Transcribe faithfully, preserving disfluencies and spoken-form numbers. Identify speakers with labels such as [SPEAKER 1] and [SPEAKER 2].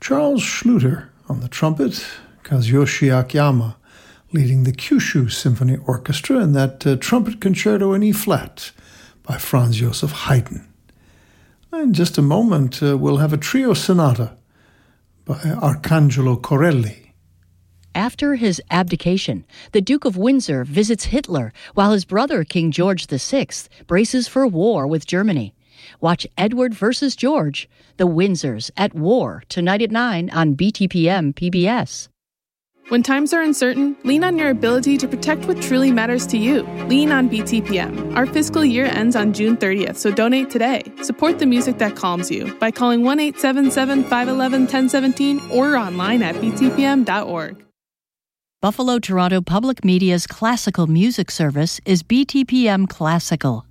[SPEAKER 1] Charles Schluter on the trumpet, Kazuyoshi Akiyama leading the Kyushu Symphony Orchestra in that uh, trumpet concerto in E-flat by Franz Joseph Haydn. In just a moment, uh, we'll have a trio sonata by Arcangelo Corelli.
[SPEAKER 2] After his abdication, the Duke of Windsor visits Hitler while his brother, King George the Sixth, braces for war with Germany. Watch Edward versus George, The Windsors at War, tonight at nine on B T P M P B S.
[SPEAKER 3] When times are uncertain, lean on your ability to protect what truly matters to you. Lean on B T P M. Our fiscal year ends on June thirtieth, so donate today. Support the music that calms you by calling one eight seven seven, five one one, one zero one seven or online at b t p m dot org.
[SPEAKER 2] Buffalo Toronto Public Media's classical music service is B T P M Classical.